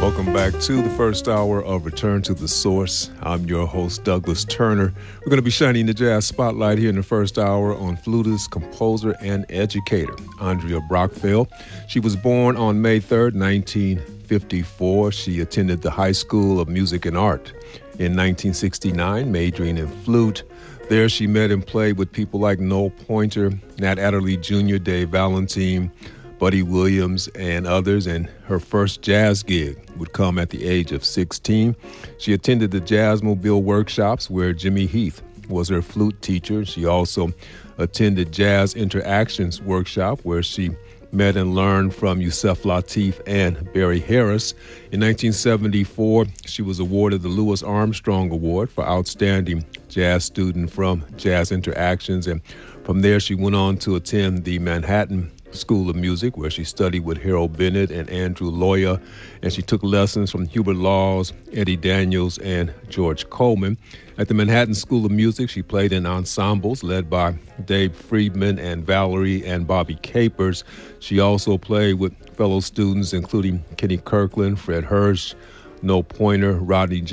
Welcome back to the first hour of Return to the Source. I'm your host, Douglas Turner. We're going to be shining the jazz spotlight here in the first hour on flutist, composer, and educator, Andrea Brockfeld. She was born on May 3rd, 1954. She attended the High School of Music and Art in 1969, majoring in flute. There she met and played with people like Noel Pointer, Nat Adderley Jr., Dave Valentine, Buddy Williams, and others, and her first jazz gig would come at the age of 16. She attended the Jazzmobile workshops where Jimmy Heath was her flute teacher. She also attended Jazz Interactions workshop where she met and learned from Yusef Lateef and Barry Harris. In 1974, she was awarded the Louis Armstrong Award for Outstanding Jazz Student from Jazz Interactions, and from there she went on to attend the Manhattan School of Music, where she studied with Harold Bennett and Andrew Loya, and she took lessons from Hubert Laws, Eddie Daniels, and George Coleman. At the Manhattan School of Music, she played in ensembles led by Dave Friedman and Valerie and Bobby Capers. She also played with fellow students including Kenny Kirkland, Fred Hirsch, Noel Pointer, Rodney